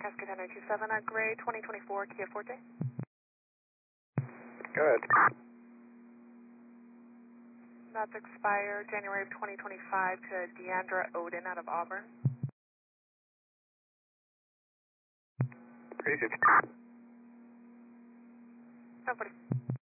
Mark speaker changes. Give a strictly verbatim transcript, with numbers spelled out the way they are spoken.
Speaker 1: Cascade one two seven, a gray twenty twenty-four Kia Forte.
Speaker 2: Good.
Speaker 1: That's expired January of twenty twenty-five to Deandra Odin out of Auburn.
Speaker 2: Crazy.
Speaker 1: ten forty.